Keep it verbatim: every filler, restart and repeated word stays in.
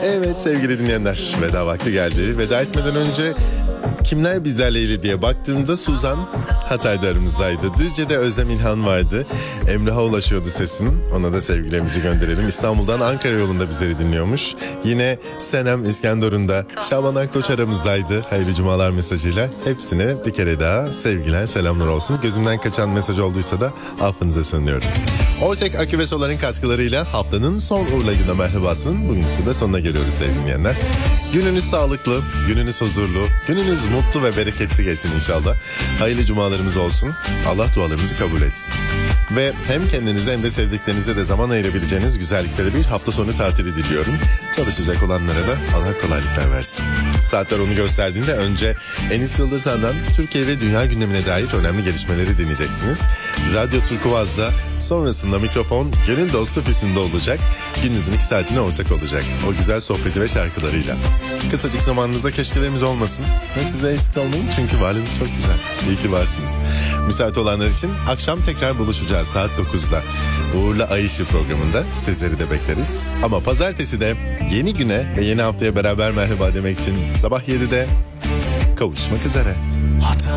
Evet sevgili dinleyenler, veda vakti geldi. Veda etmeden önce kimler bizlerle ilgili diye baktığımda Suzan Hatay'da aramızdaydı. Düzce'de Özlem İlhan vardı. Emrah'a ulaşıyordu sesim. Ona da sevgilerimizi gönderelim. İstanbul'dan Ankara yolunda bizleri dinliyormuş. Yine Senem İskenderun'da Şaban Akkoç aramızdaydı. Hayırlı cumalar mesajıyla. Hepsine bir kere daha sevgiler, selamlar olsun. Gözümden kaçan mesaj olduysa da affınıza sığınıyorum. Ortek Akü ve Solar'ın katkılarıyla haftanın son uğurla güne merhabasının bugünkü de sonuna geliyoruz sevgili dinleyenler. Gününüz sağlıklı, gününüz huzurlu, gününüz mutlu ve bereketli geçsin inşallah. Hayırlı cumalarımız olsun. Allah dualarımızı kabul etsin. Ve hem kendinize hem de sevdiklerinize de zaman ayırabileceğiniz güzellikleri bir hafta sonu tatili diliyorum. Çalışacak olanlara da Allah kolaylıklar versin. Saatler onu gösterdiğinde önce Enis Yıldırtan'dan Türkiye ve dünya gündemine dair önemli gelişmeleri dinleyeceksiniz. Radyo Turkuvaz'da sonrasında mikrofon gönül dostu Füsun'da olacak. Gününüzün iki saatine ortak olacak. O güzel sohbeti ve şarkılarıyla. Kısacık zamanınızda keşkelerimiz olmasın. Ve size eksik olmayın çünkü varlığınız çok güzel. İyi ki varsınız. Müsait olanlar için akşam tekrar buluşacağız saat dokuzda. Uğur'la Ay Işığı programında sizleri de bekleriz. Ama pazartesi de yeni güne ve yeni haftaya beraber merhaba demek için sabah yedide kavuşmak üzere.